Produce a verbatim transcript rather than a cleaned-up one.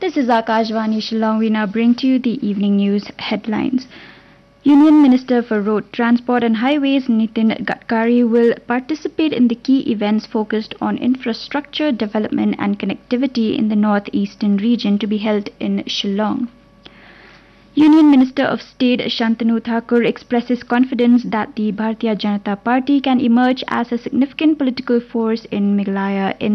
This is Akashvani Shillong. We now bring to you the evening news headlines. Union Minister for Road Transport and Highways Nitin Gadkari will participate in the key events focused on infrastructure development and connectivity in the northeastern region to be held in Shillong. Union Minister of State Shantanu Thakur expresses confidence that the Bharatiya Janata Party can emerge as a significant political force in Meghalaya in